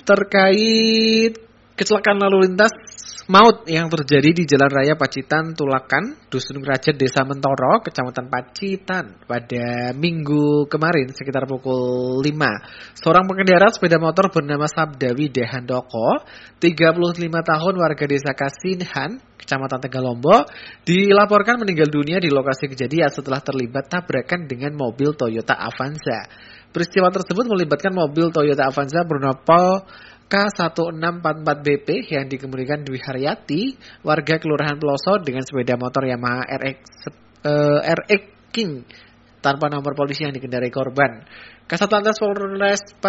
terkait kecelakaan lalu lintas maut yang terjadi di Jalan Raya Pacitan Tulakan, Dusun Krajet, Desa Mentoro, Kecamatan Pacitan pada Minggu kemarin sekitar pukul 5. Seorang pengendara sepeda motor bernama Sabdawi Dehandoko, 35 tahun, warga Desa Kasinhan, Kecamatan Tegalombo, dilaporkan meninggal dunia di lokasi kejadian setelah terlibat tabrakan dengan mobil Toyota Avanza. Peristiwa tersebut melibatkan mobil Toyota Avanza bernomor K1644BP yang dikemudikan Dwi Haryati, warga Kelurahan Peloso, dengan sepeda motor Yamaha RX King tanpa nomor polisi yang dikendarai korban. Kasatlantas Polres